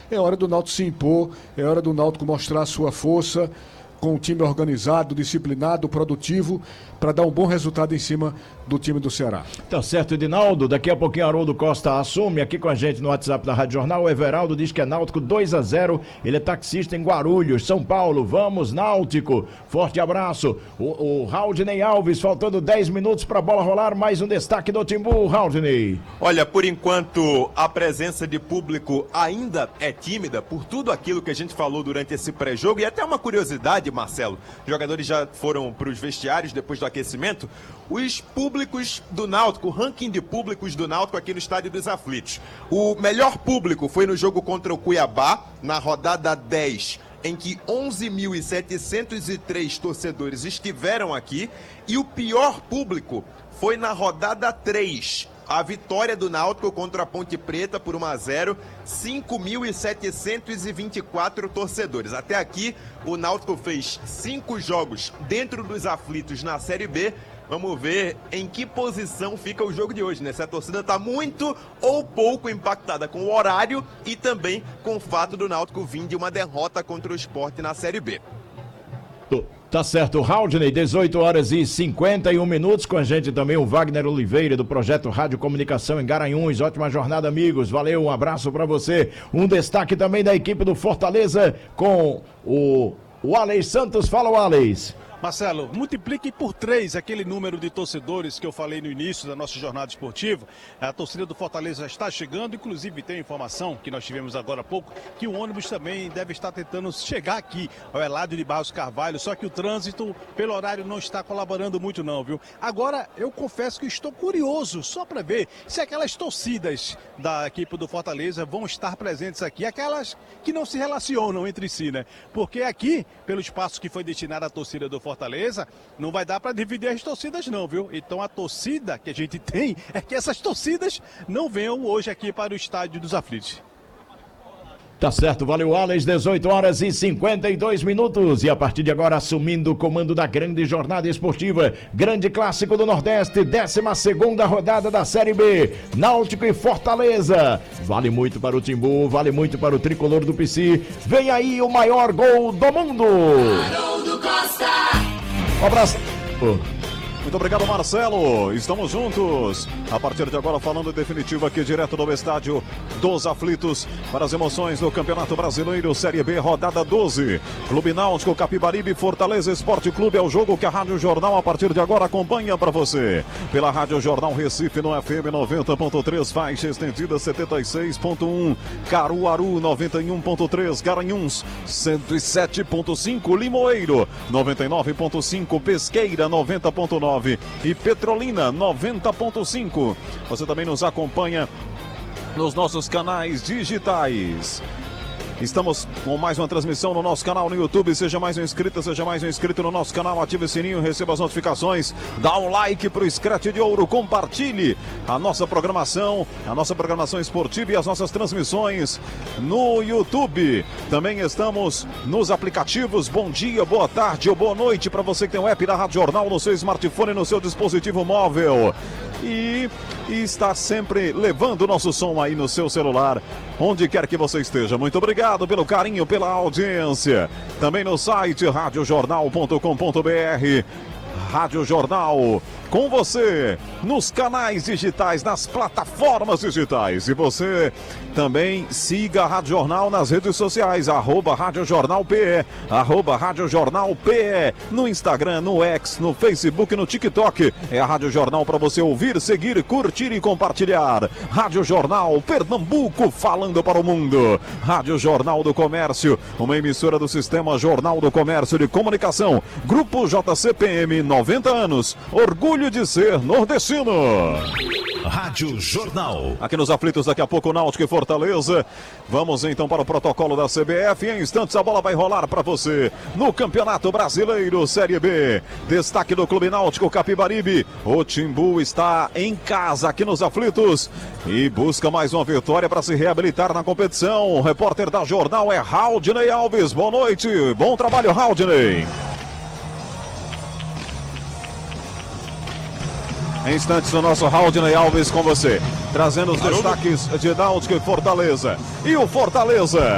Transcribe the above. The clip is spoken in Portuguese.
É hora do Náutico se impor, é hora do Náutico mostrar a sua força, com um time organizado, disciplinado, produtivo, para dar um bom resultado em cima do time do Ceará. Tá certo, Edinaldo. Daqui a pouquinho Haroldo Costa assume aqui com a gente no WhatsApp da Rádio Jornal. O Everaldo diz que é Náutico 2-0. Ele é taxista em Guarulhos, São Paulo. Vamos, Náutico. Forte abraço. O Haldney Alves, faltando 10 minutos para a bola rolar. Mais um destaque do Timbu, Haldney. Olha, por enquanto a presença de público ainda é tímida por tudo aquilo que a gente falou durante esse pré-jogo. E até uma curiosidade, Marcelo. Os jogadores já foram para os vestiários depois do aquecimento. Os públicos do Náutico, o ranking de públicos do Náutico aqui no Estádio dos Aflitos. O melhor público foi no jogo contra o Cuiabá, na rodada 10, em que 11.703 torcedores estiveram aqui. E o pior público foi na rodada 3, a vitória do Náutico contra a Ponte Preta por 1-0, 5.724 torcedores. Até aqui, o Náutico fez 5 jogos dentro dos aflitos na Série B. Vamos ver em que posição fica o jogo de hoje, né? Se a torcida está muito ou pouco impactada com o horário e também com o fato do Náutico vir de uma derrota contra o Sport na Série B. Tá certo, Haldney, 18h51, com a gente também o Wagner Oliveira, do Projeto Rádio Comunicação em Garanhuns. Ótima jornada, amigos, valeu, um abraço pra você. Um destaque também da equipe do Fortaleza com o Alex Santos. Fala, Alex. Marcelo, multiplique por 3 aquele número de torcedores que eu falei no início da nossa jornada esportiva. A torcida do Fortaleza já está chegando, inclusive tem informação que nós tivemos agora há pouco, que o ônibus também deve estar tentando chegar aqui ao Eládio de Barros Carvalho, só que o trânsito, pelo horário, não está colaborando muito não, viu? Agora, eu confesso que estou curioso, só para ver se aquelas torcidas da equipe do Fortaleza vão estar presentes aqui, aquelas que não se relacionam entre si, né? Porque aqui, pelo espaço que foi destinado à torcida do Fortaleza, não vai dar para dividir as torcidas não, viu? Então a torcida que a gente tem é que essas torcidas não venham hoje aqui para o Estádio dos Aflitos. Tá certo, valeu, Alex, 18h52. E a partir de agora, assumindo o comando da grande jornada esportiva, grande clássico do Nordeste, 12ª rodada da Série B, Náutico e Fortaleza. Vale muito para o Timbu, vale muito para o tricolor do PC. Vem aí o maior gol do mundo. Haroldo Costa. Um abraço. Muito obrigado, Marcelo. Estamos juntos. A partir de agora, falando definitivo aqui direto do estádio dos Aflitos para as emoções do Campeonato Brasileiro Série B, rodada 12. Clube Náutico, Capibaribe, Fortaleza Esporte Clube é o jogo que a Rádio Jornal a partir de agora acompanha para você. Pela Rádio Jornal Recife no FM 90.3, faixa estendida 76.1, Caruaru 91.3, Garanhuns 107.5, Limoeiro 99.5, Pesqueira 90.9 e Petrolina 90.5. Você também nos acompanha nos nossos canais digitais. Estamos com mais uma transmissão no nosso canal no YouTube. Seja mais um inscrito, seja mais um inscrito no nosso canal. Ative o sininho, receba as notificações. Dá um like pro Scratch de Ouro. Compartilhe a nossa programação esportiva e as nossas transmissões no YouTube. Também estamos nos aplicativos. Bom dia, boa tarde ou boa noite para você que tem o app da Rádio Jornal no seu smartphone, no seu dispositivo móvel. E está sempre levando o nosso som aí no seu celular, onde quer que você esteja. Muito obrigado pelo carinho, pela audiência. Também no site radiojornal.com.br. Rádio Jornal com você nos canais digitais, nas plataformas digitais. E você também siga a Rádio Jornal nas redes sociais, @Rádio Jornal PE, @Rádio Jornal PE, no Instagram, no X, no Facebook, no TikTok. É a Rádio Jornal para você ouvir, seguir, curtir e compartilhar. Rádio Jornal Pernambuco, falando para o mundo. Rádio Jornal do Comércio, uma emissora do Sistema Jornal do Comércio de Comunicação. Grupo JCPM, 90 anos. Orgulho de ser nordestino. Rádio Jornal. Aqui nos Aflitos, daqui a pouco, Náutico e Fortaleza. Vamos então para o protocolo da CBF. Em instantes a bola vai rolar para você no Campeonato Brasileiro Série B. Destaque do Clube Náutico Capibaribe. O Timbu está em casa aqui nos Aflitos e busca mais uma vitória para se reabilitar na competição. O repórter da Jornal é Haldney Alves. Boa noite, bom trabalho, Haldney. Em instantes, o nosso Haldney Alves com você, trazendo os destaques de Náutico e Fortaleza. E o Fortaleza